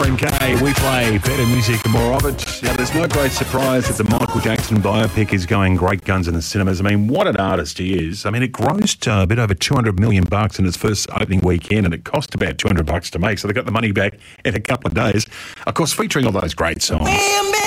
K. We play better music and more of it. Yeah, there's no great surprise that the Michael Jackson biopic is going great guns in the cinemas. I mean, what an artist he is. I mean, it grossed a bit over $200 million in its first opening weekend, and it cost about $200 to make. So they got the money back in a couple of days. Of course, featuring all those great songs.